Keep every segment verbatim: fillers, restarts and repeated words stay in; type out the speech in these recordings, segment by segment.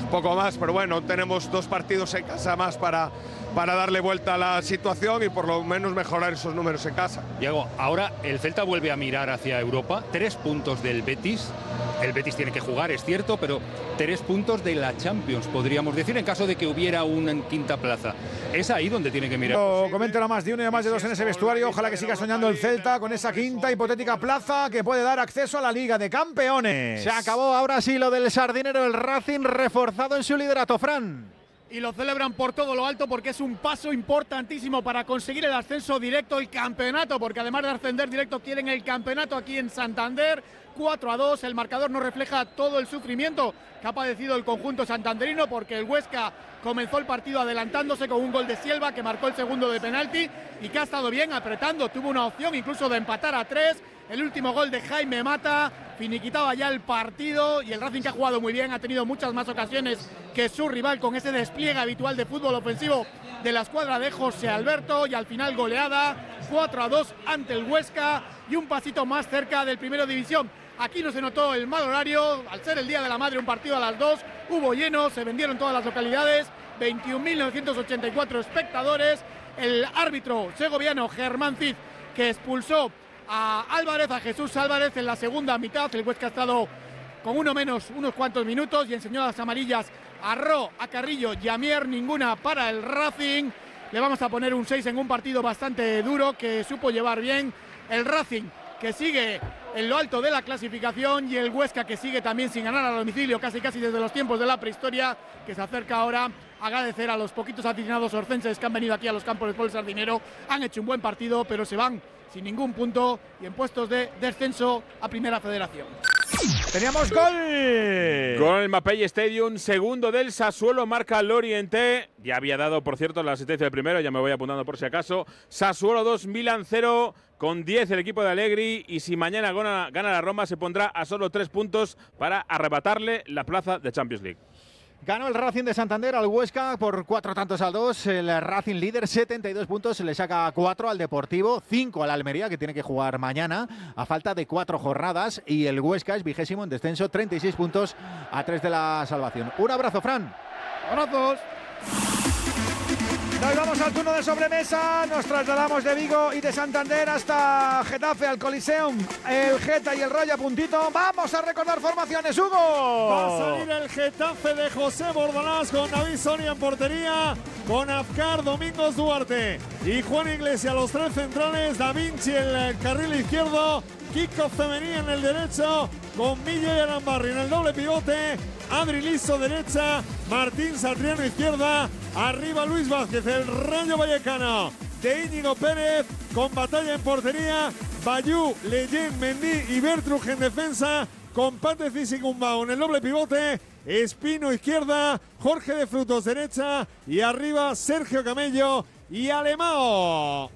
poco más, pero bueno, tenemos dos partidos en casa más para, para darle vuelta a la situación y por lo menos mejorar esos números en casa. Diego, ahora el Celta vuelve a mirar hacia Europa, tres puntos del Betis. El Betis tiene que jugar, es cierto, pero tres puntos de la Champions, podríamos decir, en caso de que hubiera una quinta plaza. Es ahí donde tiene que mirar. No, comenten más de uno y más de dos en ese vestuario. Ojalá que siga soñando el Celta con esa quinta hipotética plaza que puede dar acceso a la Liga de Campeones. Se acabó ahora sí lo del sardinero, el Racing reforzado en su liderato, Fran. Y lo celebran por todo lo alto porque es un paso importantísimo para conseguir el ascenso directo, el campeonato, porque además de ascender directo quieren el campeonato aquí en Santander. cuatro a dos, el marcador no refleja todo el sufrimiento que ha padecido el conjunto santanderino porque el Huesca comenzó el partido adelantándose con un gol de Silva que marcó el segundo de penalti y que ha estado bien apretando, tuvo una opción incluso de empatar a tres. El último gol de Jaime Mata finiquitaba ya el partido y el Racing, que ha jugado muy bien, ha tenido muchas más ocasiones que su rival con ese despliegue habitual de fútbol ofensivo de la escuadra de José Alberto, y al final goleada cuatro a dos ante el Huesca y un pasito más cerca del Primera División. Aquí no se notó el mal horario, al ser el Día de la Madre, un partido a las dos, hubo lleno, se vendieron todas las localidades, veintiún mil novecientos ochenta y cuatro espectadores. El árbitro segoviano Germán Cid, que expulsó a Álvarez, a Jesús Álvarez en la segunda mitad. El Huesca ha estado con uno menos unos cuantos minutos y enseñó las amarillas a Ro, a Carrillo y a Mier, ninguna para el Racing. Le vamos a poner un seis en un partido bastante duro que supo llevar bien el Racing, que sigue en lo alto de la clasificación, y el Huesca, que sigue también sin ganar a domicilio casi casi desde los tiempos de la prehistoria, que se acerca ahora a agradecer a los poquitos aficionados orcenses que han venido aquí a los campos del Pol Sardinero. Han hecho un buen partido, pero se van sin ningún punto y en puestos de descenso a Primera Federación. Teníamos gol. Gol en Mapei Stadium, segundo del Sassuolo, marca Loriente. Ya había dado, por cierto, la asistencia del primero, ya me voy apuntando por si acaso. Sassuolo dos, Milan cero, con diez el equipo de Allegri, y si mañana gana, gana la Roma se pondrá a solo tres puntos para arrebatarle la plaza de Champions League. Ganó el Racing de Santander al Huesca por cuatro tantos al dos. El Racing líder, setenta y dos puntos, se le saca cuatro al Deportivo, cinco al Almería, que tiene que jugar mañana a falta de cuatro jornadas, y el Huesca es vigésimo en descenso, treinta y seis puntos a tres de la salvación. Un abrazo, Fran. Abrazos. Nos vamos al turno de sobremesa, nos trasladamos de Vigo y de Santander hasta Getafe, al Coliseum, el Geta y el Rayo a puntito. Vamos a recordar formaciones, Hugo. Va a salir el Getafe de José Bordalás con David Soria en portería, con Afkar, Domingos Duarte y Juan Iglesias los tres centrales, Da Vinci en el carril izquierdo, Kiko Femení en el derecho, con Milla y Arambarri en el doble pivote, Adri Liso derecha, Martín Satriano izquierda, arriba Luis Vázquez, el Rayo Vallecano de Íñigo Pérez, con Batalla en portería, Bayú, Leyen, Mendy y Bertruj en defensa, con Pate Fisicumbao en el doble pivote, Espino izquierda, Jorge de Frutos derecha y arriba Sergio Camello y Alemao.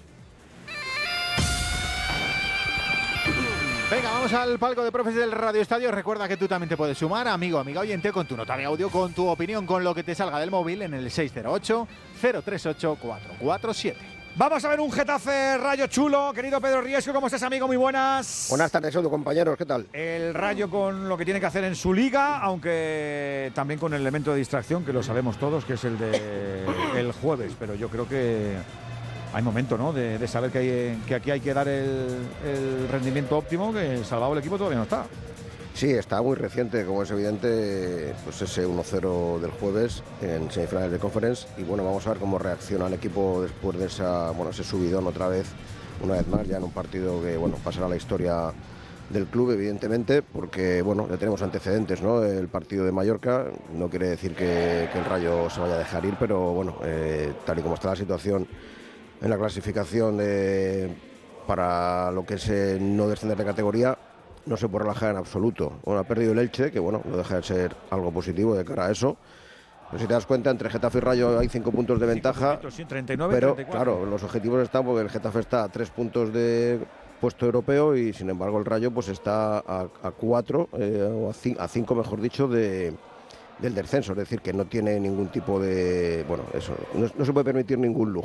Venga, vamos al palco de profes del Radio Estadio. Recuerda que tú también te puedes sumar, amigo, amiga oyente, con tu nota de audio, con tu opinión, con lo que te salga del móvil en el seis cero ocho, cero tres ocho, cuatro cuatro siete. Vamos a ver un Getafe Rayo chulo. Querido Pedro Riesco, ¿cómo estás, amigo? Muy buenas. Buenas tardes, Edu, compañeros, ¿qué tal? El Rayo con lo que tiene que hacer en su liga, aunque también con el elemento de distracción, que lo sabemos todos, que es el de el jueves, pero yo creo que hay momento, ¿no?, de, de saber que, hay, que aquí hay que dar el, el rendimiento óptimo, que salvado el equipo todavía no está. Sí, está muy reciente, como es evidente, pues ese uno cero del jueves en semifinales de Conference, y bueno, vamos a ver cómo reacciona el equipo después de esa, bueno, ese subidón otra vez, una vez más, ya en un partido que, bueno, pasará a la historia del club, evidentemente, porque, bueno, ya tenemos antecedentes, ¿no? El partido de Mallorca no quiere decir que, que el Rayo se vaya a dejar ir, pero bueno, eh, tal y como está la situación en la clasificación de, para lo que es eh, no descender de categoría, no se puede relajar en absoluto. Bueno, ha perdido el Elche, que bueno, no deja de ser algo positivo de cara a eso. Pero si te das cuenta, entre Getafe y Rayo hay cinco puntos de ventaja. Puntos, sí, treinta y nueve, pero treinta y cuatro. Claro, los objetivos están porque el Getafe está a tres puntos de puesto europeo y sin embargo el Rayo pues está a, a cuatro, eh, o a, cinco, a cinco mejor dicho, de, del descenso. Es decir, que no tiene ningún tipo de... Bueno, eso, no, no se puede permitir ningún lujo.